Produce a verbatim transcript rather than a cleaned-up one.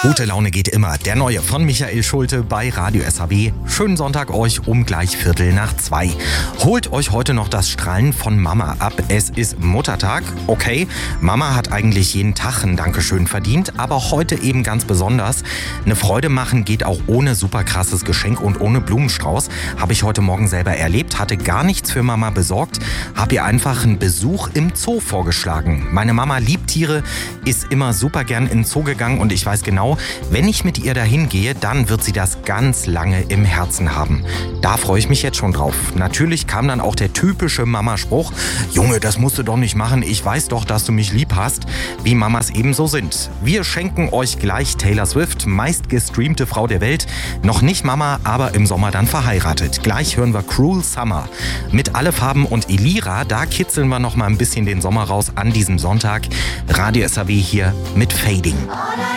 Gute Laune geht immer. Der neue von Michael Schulte bei Radio S H W. Schönen Sonntag euch um gleich Viertel nach zwei. Holt euch heute noch das Strahlen von Mama ab. Es ist Muttertag. Okay, Mama hat eigentlich jeden Tag ein Dankeschön verdient, aber heute eben ganz besonders. Eine Freude machen geht auch ohne super krasses Geschenk und ohne Blumenstrauß. Habe ich heute Morgen selber erlebt, hatte gar nichts für Mama besorgt, habe ihr einfach einen Besuch im Zoo vorgeschlagen. Meine Mama liebt Tiere, ist immer super gern in den Zoo gegangen und ich weiß genau, wenn ich mit ihr dahin gehe, dann wird sie das ganz lange im Herzen haben. Da freue ich mich jetzt schon drauf. Natürlich kam dann auch der typische Mama-Spruch: Junge, das musst du doch nicht machen, ich weiß doch, dass du mich lieb hast, wie Mamas eben so sind. Wir schenken euch gleich Taylor Swift, meistgestreamte Frau der Welt. Noch nicht Mama, aber im Sommer dann verheiratet. Gleich hören wir Cruel Summer. Mit Alle Farben und Elira, da kitzeln wir noch mal ein bisschen den Sommer raus an diesem Sonntag. Radio S H W hier mit Fading.